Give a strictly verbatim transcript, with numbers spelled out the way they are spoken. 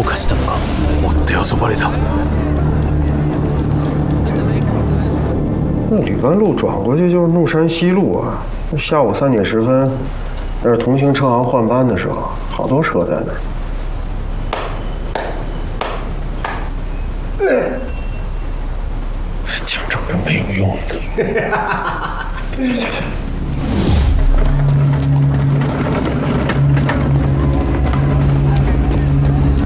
かしたのか追って遊ばれた。 那吕湾路转过去就是怒山西路啊。下午三点十分，那是同行车行换班的时候，好多车在那儿。讲这么没有用的。行行行。